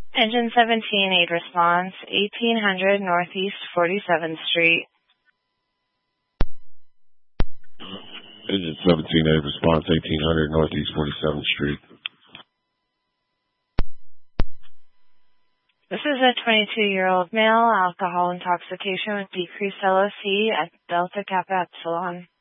Engine 17-8 response, 1800 Northeast 47th Street. Engine 17-8 response, 1800 Northeast 47th Street. This is a 22-year-old male, alcohol intoxication with decreased LOC at Delta Kappa Epsilon.